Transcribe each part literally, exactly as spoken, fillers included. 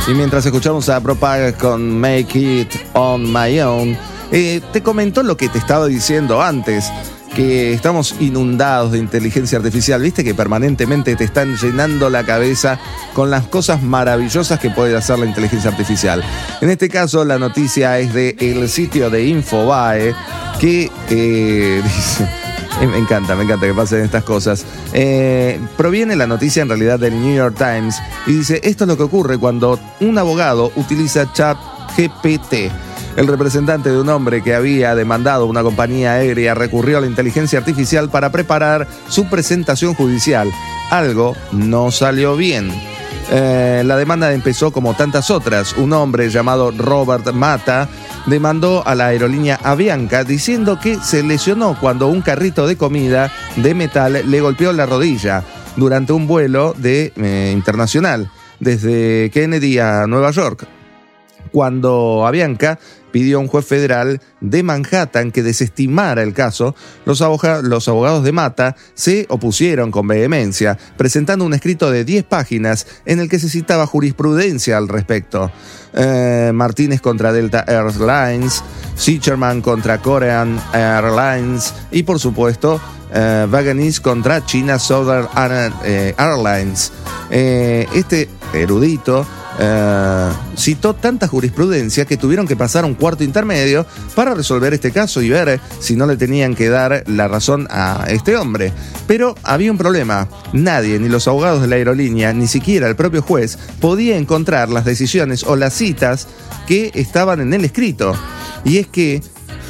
Y mientras escuchamos a Propag con Make It On My Own, eh, te comento lo que te estaba diciendo antes, que estamos inundados de inteligencia artificial. Viste que permanentemente te están llenando la cabeza con las cosas maravillosas que puede hacer la inteligencia artificial. En este caso, la noticia es del sitio de Infobae, que eh, dice... Me encanta, me encanta que pasen estas cosas. Eh, proviene la noticia en realidad del New York Times y dice: esto es lo que ocurre cuando un abogado utiliza ChatGPT. El representante de un hombre que había demandado una compañía aérea recurrió a la inteligencia artificial para preparar su presentación judicial. Algo no salió bien. Eh, la demanda empezó como tantas otras. Un hombre llamado Robert Mata demandó a la aerolínea Avianca diciendo que se lesionó cuando un carrito de comida de metal le golpeó la rodilla durante un vuelo de, eh, internacional desde Kennedy a Nueva York, cuando Avianca pidió a un juez federal de Manhattan que desestimara el caso. Los, aboga- los abogados de Mata se opusieron con vehemencia, presentando un escrito de diez páginas en el que se citaba jurisprudencia al respecto. Eh, Martínez contra Delta Airlines, Sicherman contra Korean Airlines y, por supuesto, eh, Waganis contra China Southern Airlines. Eh, este erudito Uh, citó tanta jurisprudencia que tuvieron que pasar a un cuarto intermedio para resolver este caso y ver si no le tenían que dar la razón a este hombre. Pero había un problema: nadie, ni los abogados de la aerolínea, ni siquiera el propio juez, podía encontrar las decisiones o las citas que estaban en el escrito. Y es que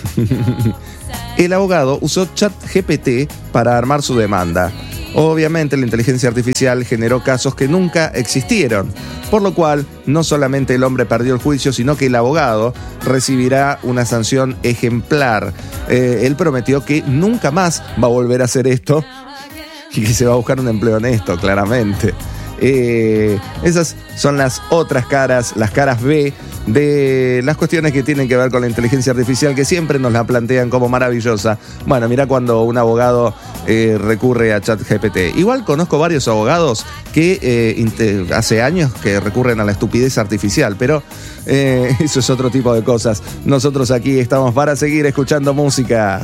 el abogado usó ChatGPT para armar su demanda. Obviamente la inteligencia artificial generó casos que nunca existieron, por lo cual no solamente el hombre perdió el juicio, sino que el abogado recibirá una sanción ejemplar. Eh, él prometió que nunca más va a volver a hacer esto y que se va a buscar un empleo honesto, claramente. Eh, esas son las otras caras, las caras B de las cuestiones que tienen que ver con la inteligencia artificial, que siempre nos la plantean como maravillosa. Bueno, mira cuando un abogado eh, recurre a ChatGPT. Igual conozco varios abogados que eh, inter- hace años que recurren a la estupidez artificial, pero eh, eso es otro tipo de cosas. Nosotros aquí estamos para seguir escuchando música.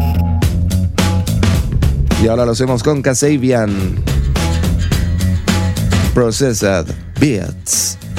Y ahora lo hacemos con Kasabian. Processed Beats.